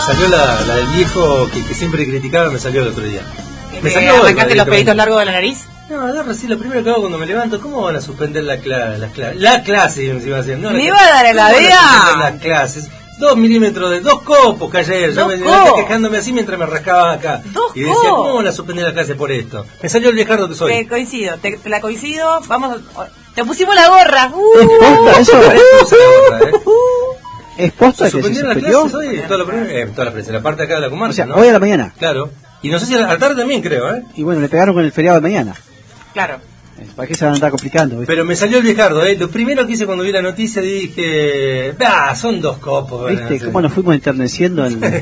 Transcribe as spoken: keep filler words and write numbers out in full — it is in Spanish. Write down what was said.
salió la, la del viejo que, que siempre criticaba, me salió el otro día. Me salió ¿Arrancaste los pelitos largos de la nariz? No, agarro así, lo primero que hago cuando me levanto, ¿cómo van a suspender la, cla la, cla la clase? Me iba a decir, no, ¿Me iba a dar la idea? Las clases. Dos milímetros de dos copos que ayer, yo me iba quejándome así mientras me rascaba acá. Dos y decía, ¿cómo van a suspender la clase por esto? Me salió el viejardo que soy. Te coincido, te, te la coincido, vamos, te pusimos la gorra. Uh, ¿Es posta eso? La gorra, ¿eh? ¿Es posta que se suspendieron las suspendió? clases hoy? Toda la, eh, toda la prensa, la parte acá de la comarca, O sea, ¿no? hoy a la mañana. Claro. Y no sé si a la tarde también, creo, ¿eh? Y bueno, le pegaron con el feriado de mañana. Claro. ¿Para qué se van a andar complicando? ¿Viste? Pero me salió el viejardo, ¿eh? Lo primero que hice cuando vi la noticia dije, ah, son dos copos. ¿Viste cómo nos fuimos enterneciendo en...